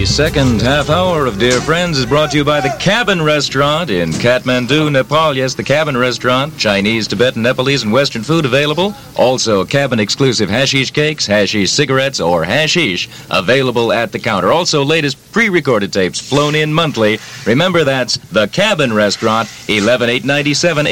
The second half hour of Dear Friends is brought to you by the Cabin Restaurant in Kathmandu, Nepal. Yes, the Cabin Restaurant. Chinese, Tibetan, Nepalese, and Western food available. Also, cabin-exclusive hashish cakes, hashish cigarettes, or hashish available at the counter. Also, latest pre-recorded tapes flown in monthly. Remember, that's the Cabin Restaurant, 11897